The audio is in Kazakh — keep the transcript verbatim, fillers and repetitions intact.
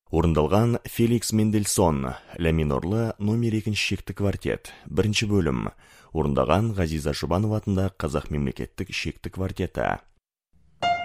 Орындалған Феликс Мендельсон, ля минорлы номер екінші шекті квартет, бірінші бөлім. Орындаған Ғазиза Жұбанова атындағы Қазақ мемлекеттік шекті квартеті.